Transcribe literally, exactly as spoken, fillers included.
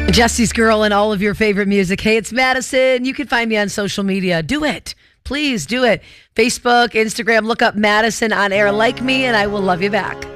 Jesse's Girl and all of your favorite music. Hey, it's Madison. You can find me on social media. Do it. Please do it. Facebook, Instagram, look up Madison on Air. Like me, and I will love you back.